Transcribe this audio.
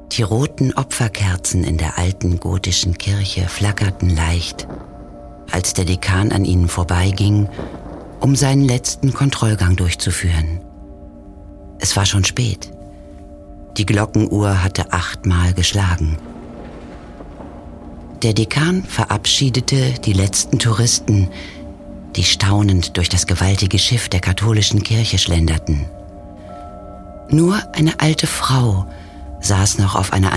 Die roten Opferkerzen in der alten gotischen Kirche flackerten leicht, als der Dekan an ihnen vorbeiging, um seinen letzten Kontrollgang durchzuführen. Es war schon spät. Die Glockenuhr hatte 8-mal geschlagen. Der Dekan verabschiedete die letzten Touristen, die staunend durch das gewaltige Schiff der katholischen Kirche schlenderten. Nur eine alte Frau saß noch auf einer